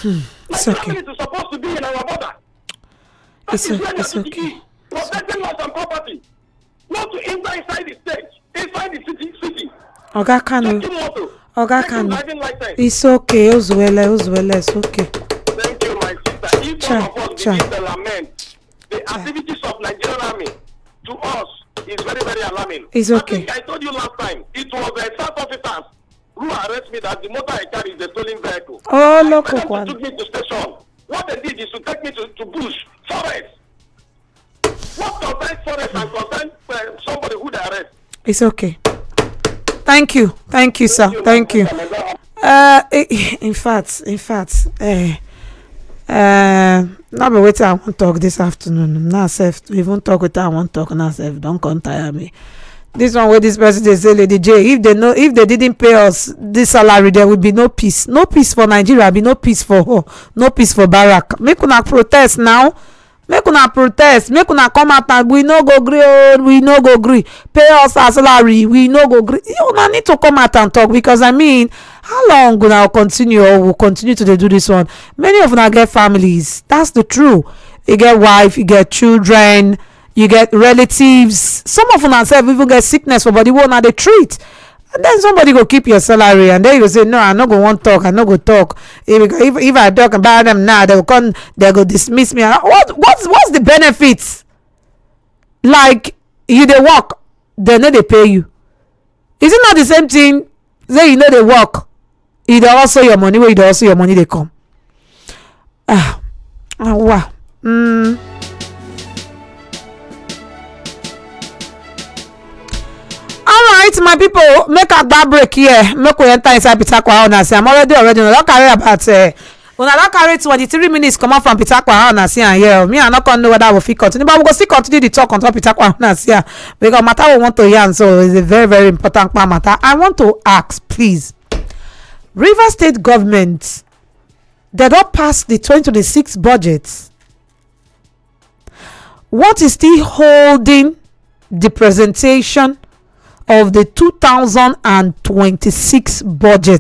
It's My okay. family is supposed to be in our border. It's That is where it's the okay. is. Protecting life and property. Not to enter inside the state, inside the city. Oga Kanu. Taking motor. Oga Taking Kanu. driving license. It's okay. Uzuele. It's okay. Thank you, my sister. If one of us begin to lament the activities of Nigerian army to us is very, very alarming. It's okay. I think I told you last time, it was the South officers who arrested me that the motor I carry is a stolen vehicle. Oh, look, They one. took me to station. What they did is to take me to bush, forest. What concerns forest and concerns somebody who they arrest? It's okay. Thank you, sir. Thank you. In fact, now be waiting. I want talk this afternoon. Now, self, even talk with her. I want talk now. Self, don't come tire me. This one where this person they say, Lady J, if they didn't pay us this salary, there will be no peace. No peace for Nigeria. Be no peace for her. No peace for Barack. Make una protest now. Make una protest. Make una come out and we no go gree. Oh, we no go gree. Pay us our salary. We no go gree. You no need to come out and talk because I mean, how long will I continue or will continue to do this one? Many of una get families. That's the truth. You get wife. You get children. You get relatives. Some of una self even get sickness for body wey una dey treat, and then somebody go keep your salary and then you go say no, I no go wan talk, I no go talk. If I talk about them now, they go dismiss me. What's the benefits? Like you dey work, they no dey pay you. Is it not the same thing? Say you no dey work, e dey also your money wey you dey also your money dey come. Wow. Alright, my people, make a bad break here. Make we enter inside Pitakwa Honasi. I'm already. Una don carry about una don carry 23 minutes come out from Pitakwa Honasi and here. Me, I not gonna know whether I will fit continue, but we go still continue the talk on top Pitakwa Honasi because matter we want to yarn, so it's a very, very important matter. I want to ask, please, River State government, they don't pass the 2026 budget. What is still holding the presentation of the 2026 budget